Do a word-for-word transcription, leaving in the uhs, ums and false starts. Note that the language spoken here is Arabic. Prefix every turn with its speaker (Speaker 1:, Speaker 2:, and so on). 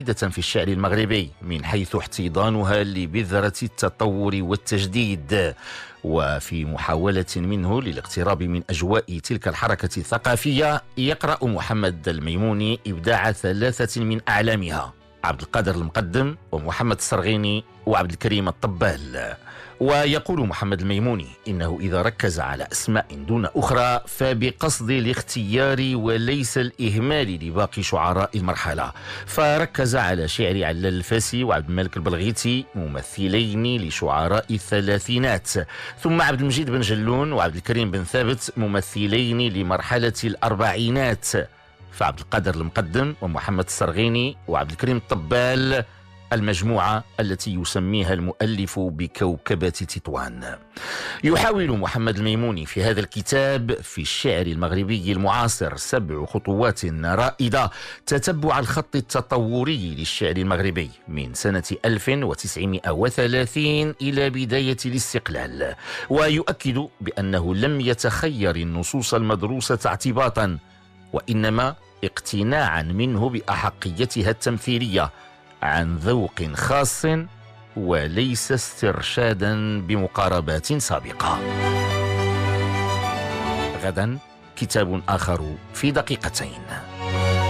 Speaker 1: في الشعر المغربي من حيث احتضانها لبذرة التطور والتجديد، وفي محاولة منه للاقتراب من أجواء تلك الحركة الثقافية يقرأ محمد الميموني إبداع ثلاثة من أعلامها: عبد القادر المقدم ومحمد الصرغيني وعبد الكريم الطبال. ويقول محمد الميموني إنه إذا ركز على أسماء دون أخرى فبقصد الاختيار وليس الإهمال لباقي شعراء المرحلة، فركز على شعر علال الفاسي وعبد الملك البلغيتي ممثلين لشعراء الثلاثينات، ثم عبد المجيد بن جلون وعبد الكريم بن ثابت ممثلين لمرحلة الأربعينات، فعبد القادر المقدم ومحمد الصرغيني وعبد الكريم الطبال المجموعة التي يسميها المؤلف بكوكبة تطوان. يحاول محمد الميموني في هذا الكتاب في الشعر المغربي المعاصر سبع خطوات رائدة تتبع الخط التطوري للشعر المغربي من سنة ألف وتسعمائة وثلاثين إلى بداية الاستقلال، ويؤكد بأنه لم يتخير النصوص المدروسة اعتباطا، وإنما اقتناعا منه بأحقيتها التمثيلية عن ذوق خاص وليس استرشادا بمقاربات سابقة. غدا كتاب آخر في دقيقتين.